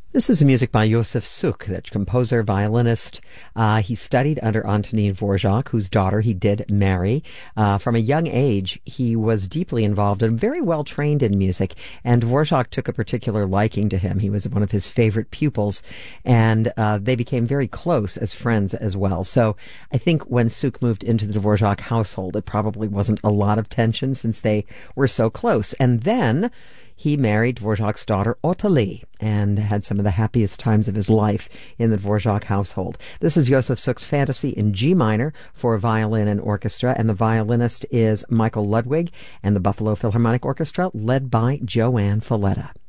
This is music by Josef Suk, the composer, violinist. He studied under Antonin Dvorak, whose daughter he did marry. From a young age, he was deeply involved and very well trained in music, and Dvorak took a particular liking to him. He was one of his favorite pupils, and they became very close as friends as well. So I think when Suk moved into the Dvorak household, it probably wasn't a lot of tension since they were so close. And then he married Dvorak's daughter, Ottilie, and had some of the happiest times of his life in the Dvorak household. This is Josef Suk's Fantasy in G minor for violin and orchestra, and the violinist is Michael Ludwig, and the Buffalo Philharmonic Orchestra, led by Joanne Falletta.